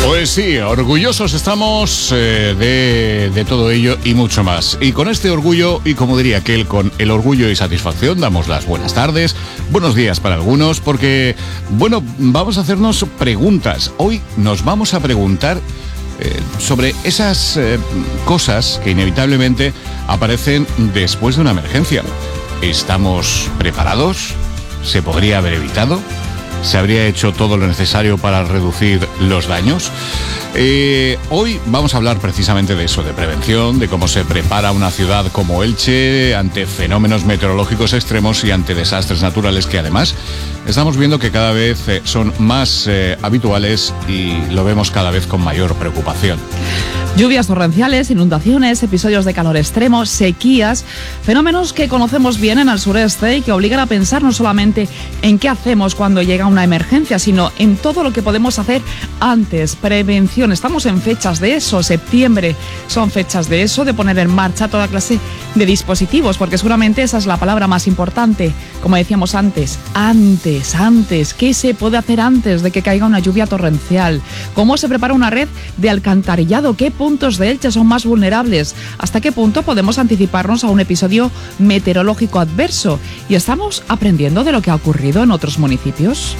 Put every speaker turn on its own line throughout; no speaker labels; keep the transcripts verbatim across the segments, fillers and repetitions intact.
Pues sí, orgullosos estamos eh, de, de todo ello y mucho más. Y con este orgullo, y como diría aquel, con el orgullo y satisfacción, damos las buenas tardes, buenos días para algunos, porque, bueno, vamos a hacernos preguntas. Hoy nos vamos a preguntar eh, sobre esas eh, cosas que inevitablemente aparecen después de una emergencia. ¿Estamos preparados? ¿Se podría haber evitado? ¿Se habría hecho todo lo necesario para reducir los daños? Eh, hoy vamos a hablar precisamente de eso, de prevención, de cómo se prepara una ciudad como Elche ante fenómenos meteorológicos extremos y ante desastres naturales que además estamos viendo que cada vez eh, son más eh, habituales y lo vemos cada vez con mayor preocupación.
Lluvias torrenciales, inundaciones, episodios de calor extremo, sequías, fenómenos que conocemos bien en el sureste y que obligan a pensar no solamente en qué hacemos cuando llega una emergencia, sino en todo lo que podemos hacer antes, prevención. Estamos en fechas de eso, septiembre, son fechas de eso, de poner en marcha toda clase de dispositivos, porque seguramente esa es la palabra más importante, como decíamos antes, antes, antes, ¿qué se puede hacer antes de que caiga una lluvia torrencial? ¿Cómo se prepara una red de alcantarillado? ¿Qué puntos de Elche son más vulnerables? ¿Hasta qué punto podemos anticiparnos a un episodio meteorológico adverso? Y estamos aprendiendo de lo que ha ocurrido en otros municipios.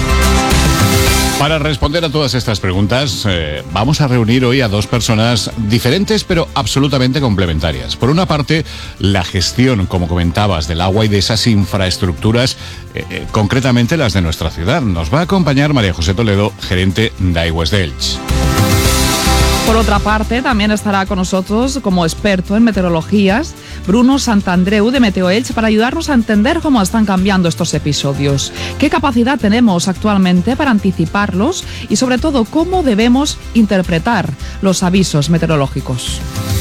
Para responder a todas estas preguntas, eh, vamos a reunir hoy a dos personas diferentes pero absolutamente complementarias. Por una parte, la gestión, como comentabas, del agua y de esas infraestructuras, eh, eh, concretamente las de nuestra ciudad. Nos va a acompañar María José Toledo, gerente de Aigües de Elche.
Por otra parte, también estará con nosotros como experto en meteorologías Bruno Santandreu de Meteo Elche para ayudarnos a entender cómo están cambiando estos episodios, qué capacidad tenemos actualmente para anticiparlos y sobre todo cómo debemos interpretar los avisos meteorológicos.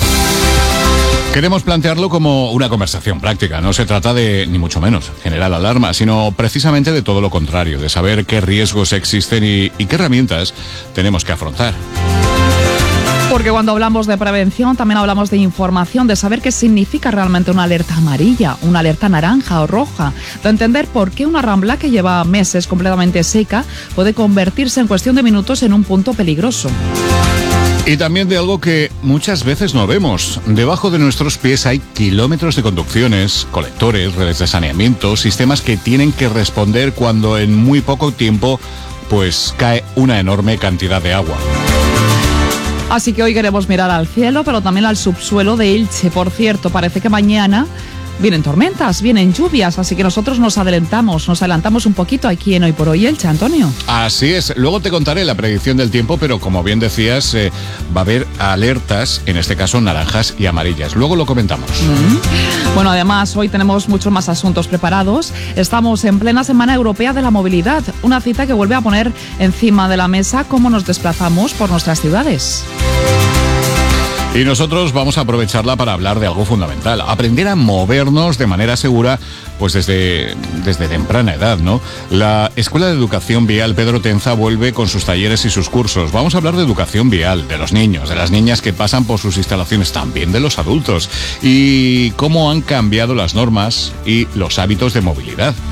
Queremos plantearlo como una conversación práctica. No se trata de, ni mucho menos, generar alarma, sino precisamente de todo lo contrario, de saber qué riesgos existen y, y qué herramientas tenemos que afrontar.
Porque cuando hablamos de prevención también hablamos de información, de saber qué significa realmente una alerta amarilla, una alerta naranja o roja, de entender por qué una rambla que lleva meses completamente seca puede convertirse en cuestión de minutos en un punto peligroso.
Y también de algo que muchas veces no vemos. Debajo de nuestros pies hay kilómetros de conducciones, colectores, redes de saneamiento, sistemas que tienen que responder cuando en muy poco tiempo pues cae una enorme cantidad de agua.
Así que hoy queremos mirar al cielo, pero también al subsuelo de Elche. Por cierto, parece que mañana vienen tormentas, vienen lluvias, así que nosotros nos adelantamos, nos adelantamos un poquito aquí en Hoy por Hoy Elche, Antonio.
Así es, luego te contaré la predicción del tiempo, pero como bien decías, eh, va a haber alertas, en este caso naranjas y amarillas. Luego lo comentamos.
Mm. Bueno, además, hoy tenemos muchos más asuntos preparados. Estamos en plena Semana Europea de la Movilidad, una cita que vuelve a poner encima de la mesa cómo nos desplazamos por nuestras ciudades.
Y nosotros vamos a aprovecharla para hablar de algo fundamental, aprender a movernos de manera segura, pues desde, desde temprana edad, ¿no? La Escuela de Educación Vial Pedro Tenza vuelve con sus talleres y sus cursos. Vamos a hablar de educación vial, de los niños, de las niñas que pasan por sus instalaciones, también de los adultos, y cómo han cambiado las normas y los hábitos de movilidad.